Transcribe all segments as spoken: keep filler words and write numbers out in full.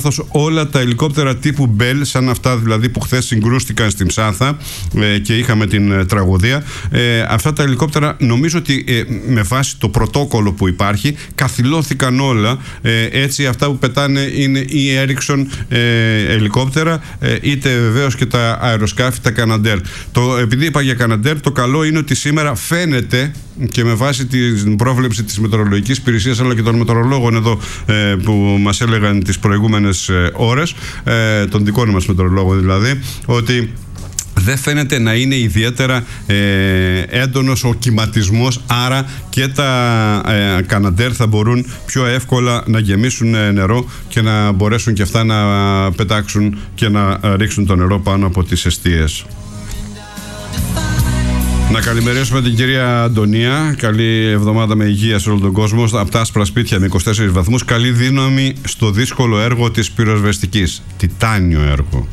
Όλα τα ελικόπτερα τύπου Bell, σαν αυτά δηλαδή που χθες συγκρούστηκαν στην Ψάθα ε, και είχαμε την ε, τραγωδία, ε, αυτά τα ελικόπτερα νομίζω ότι ε, με βάση το πρωτόκολλο που υπάρχει καθυλώθηκαν όλα. Ε, έτσι αυτά που πετάνε είναι η Ericsson ε, ελικόπτερα, ε, είτε βεβαίως και τα αεροσκάφη, τα Canadair. Το, επειδή είπα για Canadair, το καλό είναι ότι σήμερα φαίνεται, και με βάση την πρόβλεψη της μετεωρολογικής υπηρεσίας αλλά και των μετεωρολόγων εδώ ε, που μας έλεγαν τις προηγούμενες ε, ώρες, ε, των δικών μας μετεωρολόγων δηλαδή, ότι δεν φαίνεται να είναι ιδιαίτερα ε, έντονος ο κυματισμός, άρα και τα ε, Canadair θα μπορούν πιο εύκολα να γεμίσουν ε, νερό και να μπορέσουν και αυτά να πετάξουν και να ρίξουν το νερό πάνω από τις εστίες. Να καλημερίσουμε την κυρία Αντωνία. Καλή εβδομάδα με υγεία σε όλο τον κόσμο. Από τα άσπρα σπίτια με είκοσι τέσσερις βαθμούς. Καλή δύναμη στο δύσκολο έργο της πυροσβεστικής. Τιτάνιο έργο.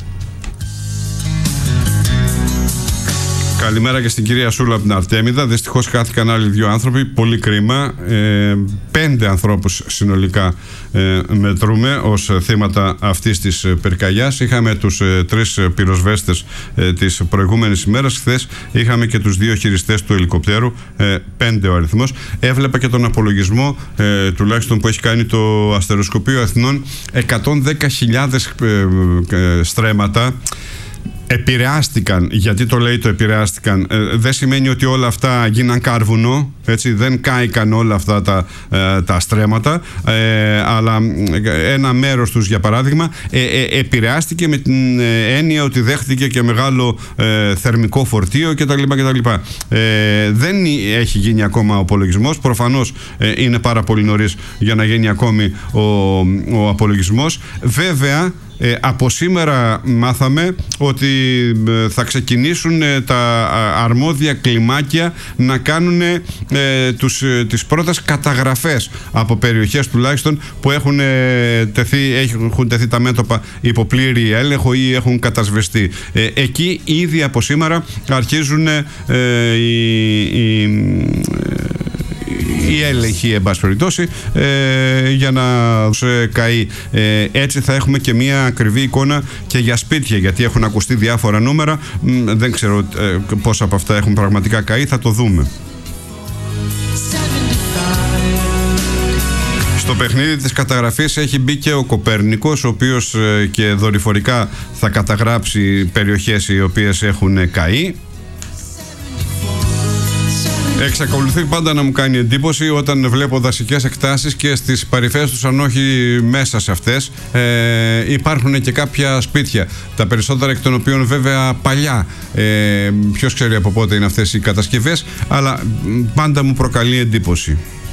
Καλημέρα και στην κυρία Σούλα από την Αρτέμιδα. Δυστυχώς χάθηκαν άλλοι δύο άνθρωποι. Πολύ κρίμα. Ε, πέντε ανθρώπους συνολικά ε, μετρούμε ως θύματα αυτής της πυρκαγιάς. Είχαμε τους ε, τρεις πυροσβέστες ε, της προηγούμενης ημέρας. Χθες είχαμε και τους δύο χειριστές του ελικοπτέρου. Ε, πέντε ο αριθμός. Έβλεπα και τον απολογισμό ε, τουλάχιστον που έχει κάνει το Αστεροσκοπείο Αθηνών. εκατόν δέκα χιλιάδες ε, ε, στρέμματα επηρεάστηκαν. Γιατί το λέει το επηρεάστηκαν? Ε, δεν σημαίνει ότι όλα αυτά γίναν κάρβουνο, έτσι, δεν κάηκαν όλα αυτά τα, ε, τα στρέμματα, ε, αλλά ένα μέρος τους, για παράδειγμα, ε, ε, επηρεάστηκε με την ε, έννοια ότι δέχτηκε και μεγάλο ε, θερμικό φορτίο κτλ. κτλ. Ε, δεν έχει γίνει ακόμα ο απολογισμός. Προφανώς ε, είναι πάρα πολύ νωρίς για να γίνει ακόμη ο, ο απολογισμός. Βέβαια, Ε, από σήμερα μάθαμε ότι ε, θα ξεκινήσουν ε, τα αρμόδια κλιμάκια να κάνουν ε, τους, ε, τις πρώτες καταγραφές από περιοχές τουλάχιστον που έχουν, ε, τεθεί, έχουν τεθεί τα μέτωπα υπό πλήρη έλεγχο ή έχουν κατασβεστεί. Ε, εκεί ήδη από σήμερα αρχίζουν ε, οι, οι, η έλεγχη, εν πάση περιπτώσει, ε, για να σε καεί. Ε, έτσι θα έχουμε και μια ακριβή εικόνα και για σπίτια, γιατί έχουν ακουστεί διάφορα νούμερα. Δεν ξέρω ε, πόσα από αυτά έχουν πραγματικά καεί, θα το δούμε. Στο παιχνίδι της καταγραφής έχει μπει και ο Κοπέρνικος, ο οποίος ε, και δορυφορικά θα καταγράψει περιοχές οι οποίες έχουν καεί. Εξακολουθεί πάντα να μου κάνει εντύπωση όταν βλέπω δασικές εκτάσεις και στις παρυφές τους, αν όχι μέσα σε αυτές, ε, υπάρχουν και κάποια σπίτια. Τα περισσότερα εκ των οποίων βέβαια παλιά. Ε, ποιος ξέρει από πότε είναι αυτές οι κατασκευές, αλλά πάντα μου προκαλεί εντύπωση.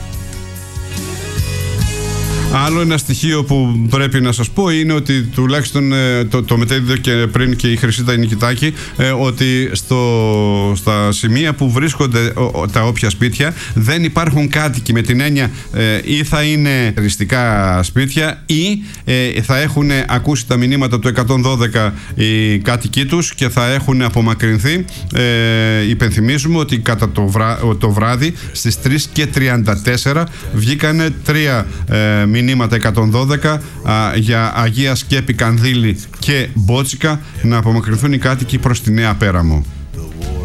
Άλλο ένα στοιχείο που πρέπει να σας πω είναι ότι τουλάχιστον το, το μετέδιδε και πριν και η Χρυσίτα Νικητάκη, ε, ότι στο, στα σημεία που βρίσκονται ο, τα όποια σπίτια δεν υπάρχουν κάτοικοι, με την έννοια ε, ή θα είναι ριστικά σπίτια ή ε, θα έχουν ακούσει τα μηνύματα του εκατόν δώδεκα οι κάτοικοι τους και θα έχουν απομακρυνθεί. Ε, υπενθυμίζουμε ότι κατά το, βρά, το βράδυ στις τρεις και τριάντα τέσσερα βγήκανε τρία ε, μηνύματα εκατόν δώδεκα α, για Αγία Σκέπη, Κανδύλη και Μπότσικα να απομακρυνθούν οι κάτοικοι προς τη Νέα Πέραμο.